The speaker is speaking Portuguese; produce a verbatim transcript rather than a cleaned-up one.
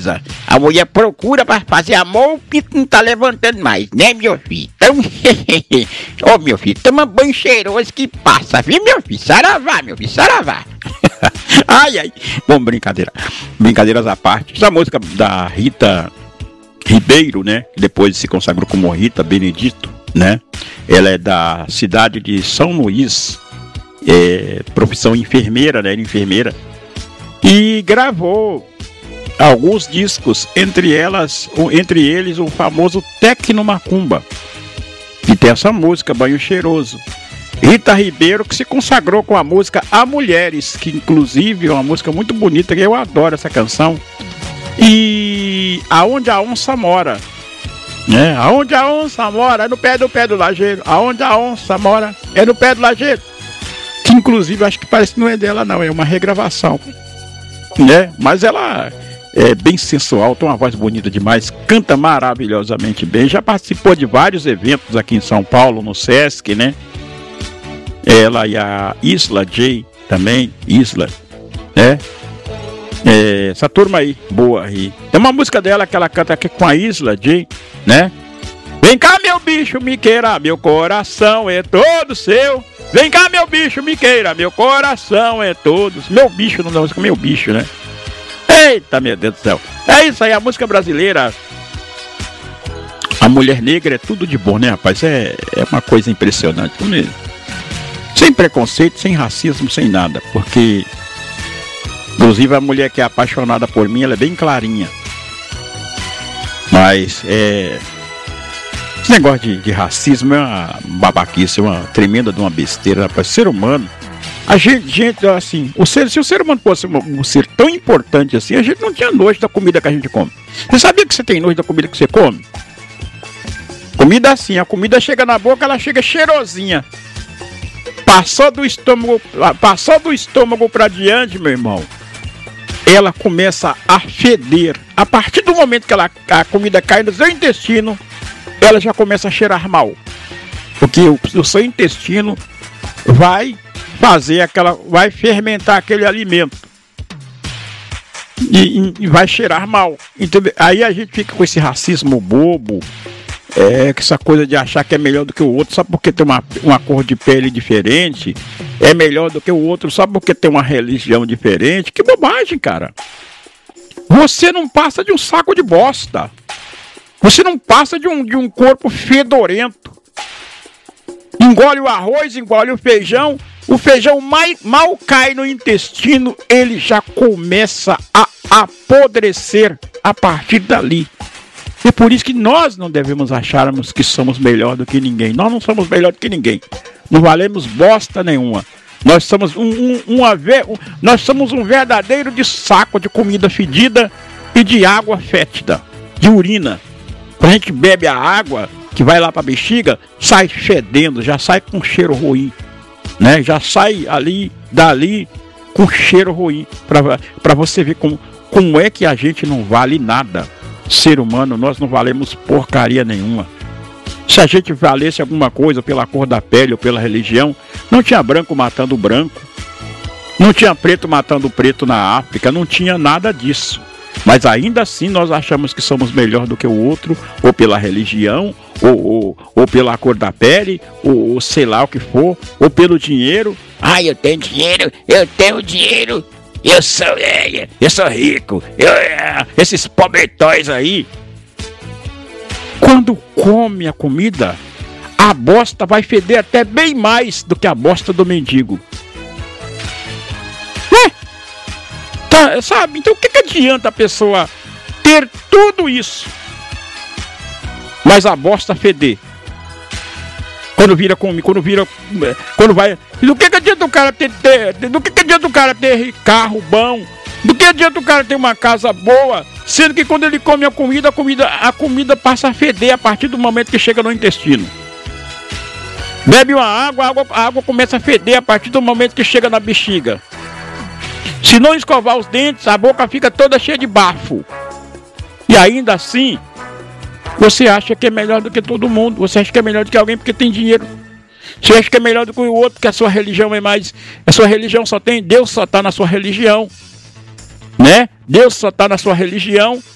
coisa. A mulher procura pra fazer amor que não tá levantando mais, né, meu filho? Então, ô, oh, meu filho, toma banho cheiroso que passa, viu, meu filho? Saravá, meu filho, saravá. Ai, ai. Bom, brincadeira. Brincadeiras à parte. Essa música da Rita Ribeiro, né? Que depois se consagrou como Rita Benedito, né? Ela é da cidade de São Luís, é, profissão enfermeira, né? Enfermeira. E gravou alguns discos, entre elas, entre eles o famoso Tecno Macumba, que tem essa música, Banho Cheiroso. Rita Ribeiro, que se consagrou com a música A Mulheres, que inclusive é uma música muito bonita, que eu adoro essa canção. E Aonde a Onça Mora, né? Aonde a onça mora, é no pé do pé do lajeiro. Aonde a onça mora, é no pé do lajeiro. Que inclusive acho que parece que não é dela não, é uma regravação, né? Mas ela é bem sensual, tem uma voz bonita demais, canta maravilhosamente bem, já participou de vários eventos aqui em São Paulo, no Sesc, né? Ela e a Isla J também, Isla, né? É, essa turma aí, boa aí. Tem uma música dela que ela canta aqui com a Isla J, né? Vem cá, meu bicho, me queira, meu coração é todo seu. Vem cá, meu bicho, me queira, meu coração é todo. Meu bicho, não dá música, meu bicho, né? Eita, meu Deus do céu. É isso aí, a música brasileira. A mulher negra é tudo de bom, né, rapaz? É, é uma coisa impressionante. Sem preconceito, sem racismo, sem nada. Porque, inclusive, a mulher que é apaixonada por mim, ela é bem clarinha. Mas, é... esse negócio de, de racismo é uma babaquice, é uma tremenda de uma besteira, rapaz. Ser humano, a gente, gente assim, o ser, se o ser humano fosse um, um ser tão importante assim, a gente não tinha nojo da comida que a gente come. Você sabia que você tem nojo da comida que você come? Comida assim, a comida chega na boca, ela chega cheirosinha. Passou do estômago, passou do estômago para diante, meu irmão, ela começa a feder. A partir do momento que ela, a comida cai no seu intestino, ela já começa a cheirar mal. Porque o, o seu intestino vai fazer aquela, vai fermentar aquele alimento. E, e vai cheirar mal. Então, aí a gente fica com esse racismo bobo. É, que essa coisa de achar que é melhor do que o outro só porque tem uma, uma cor de pele diferente, é melhor do que o outro só porque tem uma religião diferente. Que bobagem, cara. Você não passa de um saco de bosta. Você não passa de um, de um corpo fedorento. Engole o arroz, engole o feijão. O feijão mai, mal cai no intestino, ele já começa a apodrecer a partir dali. É por isso que nós não devemos acharmos que somos melhor do que ninguém. Nós não somos melhor do que ninguém. Não valemos bosta nenhuma. Nós somos um, um, uma, um, nós somos um verdadeiro de saco de comida fedida e de água fétida, de urina. Quando a gente bebe a água que vai lá para a bexiga, sai fedendo, já sai com cheiro ruim, né? Já sai ali, dali, com cheiro ruim. Para você ver como, como é que a gente não vale nada. Ser humano, nós não valemos porcaria nenhuma. Se a gente valesse alguma coisa pela cor da pele ou pela religião, não tinha branco matando branco, não tinha preto matando preto na África, não tinha nada disso. Mas ainda assim nós achamos que somos melhor do que o outro, ou pela religião, ou, ou, ou pela cor da pele, ou, ou sei lá o que for, ou pelo dinheiro. Ah, eu tenho dinheiro, eu tenho dinheiro. Eu sou, é, eu sou rico, eu, é, esses pobretões aí. Quando come a comida, a bosta vai feder até bem mais do que a bosta do mendigo. É, tá, sabe? Então o que, que adianta a pessoa ter tudo isso, mas a bosta feder? Quando vira comigo, quando vira, quando vai, do que que adianta o cara ter, ter, do que que adianta o cara ter carro bom, do que adianta o cara ter uma casa boa, sendo que quando ele come a comida, a comida, a comida passa a feder a partir do momento que chega no intestino. Bebe uma água, a água, a água começa a feder a partir do momento que chega na bexiga. Se não escovar os dentes, a boca fica toda cheia de bafo. E ainda assim, você acha que é melhor do que todo mundo. Você acha que é melhor do que alguém porque tem dinheiro. Você acha que é melhor do que o outro porque a sua religião é mais... A sua religião só tem... Deus só está na sua religião, né? Deus só está na sua religião.